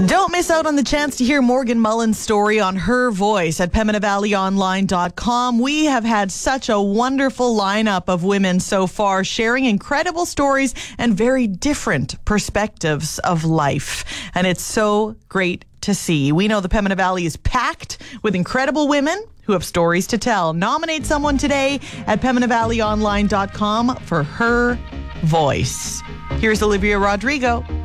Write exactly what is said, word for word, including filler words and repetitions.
Don't miss out on the chance to hear Morgan Mullen's story on Her Voice at Pembina Valley Online dot com. We have had such a wonderful lineup of women so far, sharing incredible stories and very different perspectives of life. And it's so great to see. We know the Pembina Valley is packed with incredible women who have stories to tell. Nominate someone today at Pembina Valley Online dot com for Her Voice. Here's Olivia Rodrigo.